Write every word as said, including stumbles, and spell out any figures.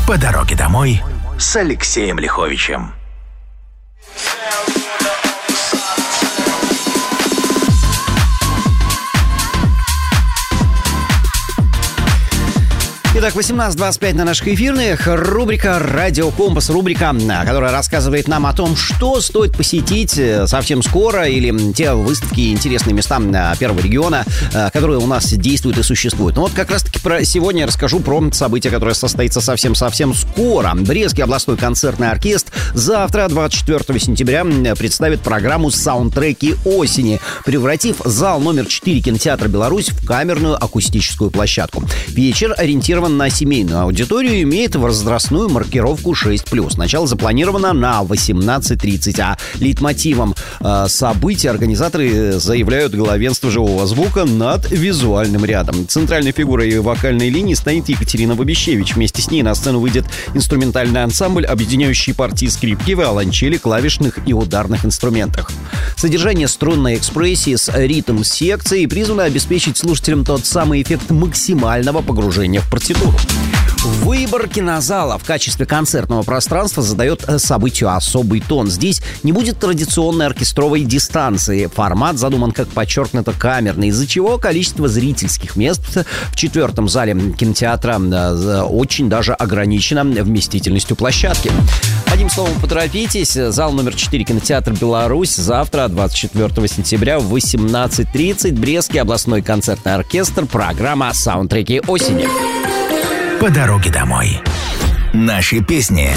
По дороге домой с Алексеем Лиховичем. Итак, восемнадцать двадцать пять на наших эфирных. Рубрика «Радио Компас». Рубрика, которая рассказывает нам о том, что стоит посетить совсем скоро, или те выставки, интересные места первого региона, которые у нас действуют и существуют. Ну вот как раз-таки про сегодня я расскажу про событие, которое состоится совсем-совсем скоро. Брестский областной концертный оркестр завтра, двадцать четвёртого сентября, представит программу «Саундтреки осени», превратив зал номер четыре кинотеатра «Беларусь» в камерную акустическую площадку. Вечер ориентирован на семейную аудиторию, имеет возрастную маркировку шесть плюс. Начало запланировано на восемнадцать тридцать, а лейтмотивом э, события организаторы заявляют главенство живого звука над визуальным рядом. Центральной фигурой вокальной линии стоит Екатерина Бабищевич. Вместе с ней на сцену выйдет инструментальный ансамбль, объединяющий партии скрипки, виолончели, клавишных и ударных инструментах. Содержание струнной экспрессии с ритм-секцией призвано обеспечить слушателям тот самый эффект максимального погружения в партитуру. Выбор кинозала в качестве концертного пространства задает событию особый тон. Здесь не будет традиционной оркестровой дистанции. Формат задуман как подчеркнуто камерный, из-за чего количество зрительских мест в четвертом зале кинотеатра очень даже ограничено вместительностью площадки. Одним словом, поторопитесь. Зал номер четыре кинотеатр «Беларусь» завтра, двадцать четвёртого сентября в восемнадцать тридцать. Брестский областной концертный оркестр. Программа «Саундтреки осени». По дороге домой. Наши песни.